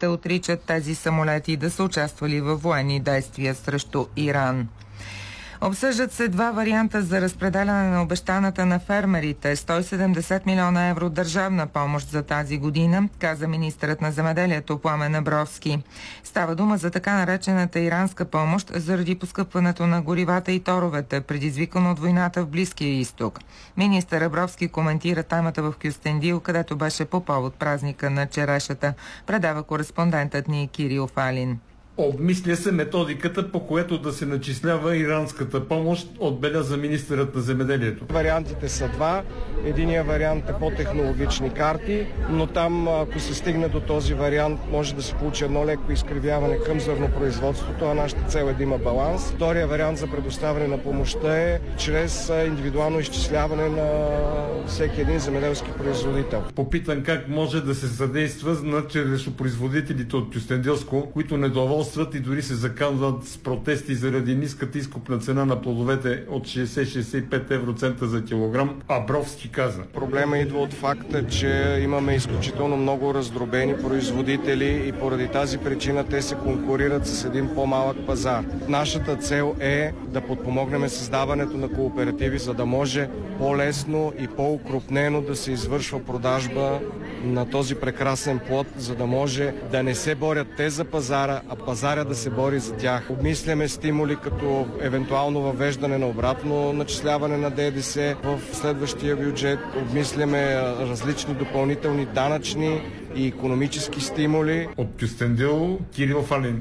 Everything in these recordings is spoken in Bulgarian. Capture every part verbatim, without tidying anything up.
Щатите отричат тези самолети да са участвали във военни действия срещу Иран. Обсъждат се два варианта за разпределяне на обещаната на фермерите сто и седемдесет милиона евро държавна помощ за тази година, каза министърът на земеделието Пламен Абровски. Става дума за така наречената иранска помощ заради поскъпването на горивата и торовете, предизвикано от войната в Близкия изток. Министър Абровски коментира темата в Кюстендил, където беше по повод празника на черешата, предава кореспондентът ни Кирил Фалин. Обмисля се методиката, по което да се начислява иранската помощ, отбеляза министърът на земеделието. Вариантите са два. Единият вариант е по-технологични карти, но там, ако се стигне до този вариант, може да се получи едно леко изкривяване към зърнопроизводството, а нашата цел е да има баланс. Втория вариант за предоставяне на помощта е чрез индивидуално изчисляване на всеки един земеделски производител. Попитан как може да се съдейства на черешопроизводителите от Кюстендилско, които недоволстват и дори се заканват с протести заради ниската изкупна цена на плодовете от шейсет до шейсет и пет евроцента за килограм, Абровски каза. Проблема идва от факта, че имаме изключително много раздробени производители и поради тази причина те се конкурират с един по-малък пазар. Нашата цел е да подпомогнем създаването на кооперативи, за да може по-лесно и по-укрупнено да се извършва продажба на този прекрасен плод, за да може да не се борят те за пазара, а пазаря да се бори за тях. Обмисляме стимули като евентуално въвеждане на обратно начисляване на ДДС в следващия бюджет. Обмисляме различни допълнителни данъчни и икономически стимули. От Кюстендил, Кирил Фалин.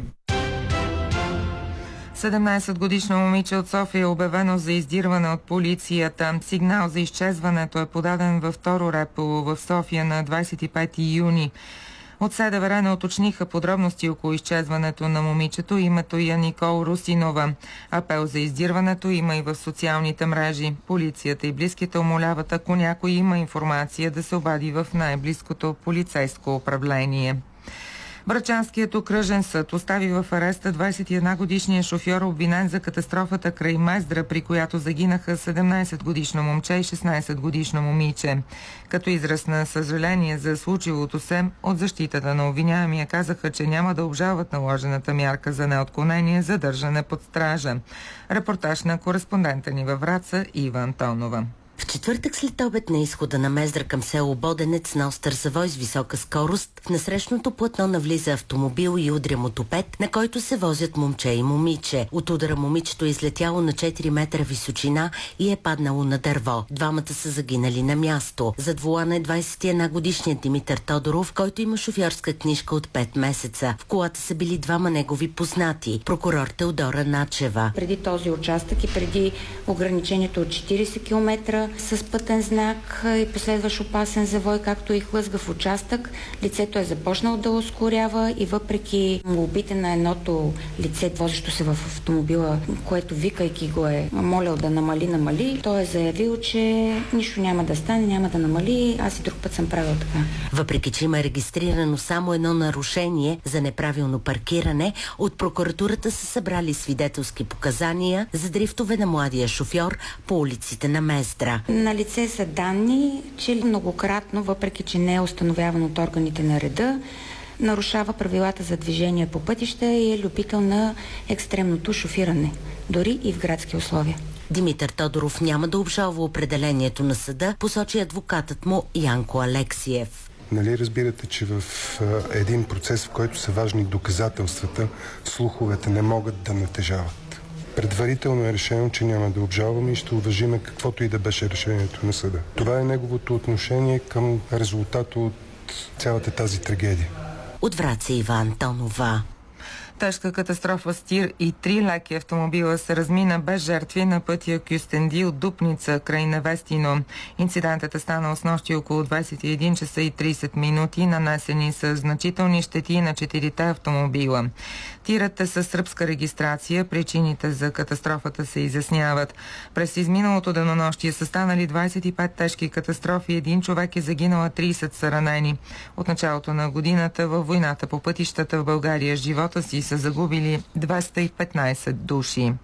седемнайсетгодишно момиче от София е обявено за издирване от полицията. Сигнал за изчезването е подаден във второ РЕПО в София на двайсет и пети юни. От СДВР не уточниха подробности около изчезването на момичето. Името е Никол Русинова. Апел за издирването има и в социалните мрежи. Полицията и близките умоляват, ако някой има информация, да се обади в най-близкото полицейско управление. Врачанският окръжен съд остави в ареста двайсет и една-годишния шофьор, обвинен за катастрофата край Мездра, при която загинаха седемнайсетгодишно момче и шестнайсетгодишно момиче. Като израз на съжаление за случилото се, от защитата на обвиняемия казаха, че няма да обжалват наложената мярка за неотклонение задържане под стража. Репортаж на кореспондента ни във Враца Ива Антонова. В четвъртък след обед на изхода на Мездра към село Боденец на остър завой с висока скорост, в насрещното платно навлиза автомобил и удря мотопед, на който се возят момче и момиче. От удара момичето е излетяло на четири метра височина и е паднало на дърво. Двамата са загинали на място. Зад волана е двайсет и една-годишният Димитър Тодоров, който има шофьорска книжка от пет месеца. В колата са били двама негови познати. Прокурор Теодора Начева. Преди този участък и преди ограничението от четирийсет километра с пътен знак и последващ опасен завой, както и хлъзгав участък, лицето е започнало да ускорява и въпреки молбите на едното лице, возещо се в автомобила, което викайки го е молял да намали, намали, той е заявил, че нищо няма да стане, няма да намали, аз и друг път съм правил така. Въпреки че има регистрирано само едно нарушение за неправилно паркиране, от прокуратурата са събрали свидетелски показания за дрифтове на младия шофьор по улиците на Мездра. На лице са данни, че многократно, въпреки че не е установявано от органите на реда, нарушава правилата за движение по пътища и е любител на екстремното шофиране, дори и в градски условия. Димитър Тодоров няма да обжалва определението на съда, посочи адвокатът му Янко Алексиев. Нали разбирате, че в а, един процес, в който са важни доказателствата, слуховете не могат да натежават. Предварително е решено, че няма да обжалваме и ще уважиме каквото и да беше решението на съда. Това е неговото отношение към резултата от цялата тази трагедия. От Враца Ива Антонова. Тежка катастрофа с тир и три леки автомобила се размина без жертви на пътя Кюстендил Дупница край Невестино. Инцидентът е станал снощи около двайсет и един часа и трийсет минути. Нанесени са значителни щети на четирите автомобила. Тирът е със сръбска регистрация. Причините за катастрофата се изясняват. През изминалото денонощие са станали двайсет и пет тежки катастрофи. Един човек е загинал, а трийсет са ранени. От началото на годината във войната по пътищата в България живота си са загубили двеста и петнайсет души.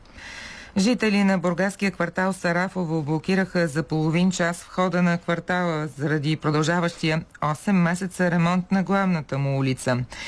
Жители на бургаския квартал Сарафово блокираха за половин час входа на квартала заради продължаващия осем месеца ремонт на главната му улица.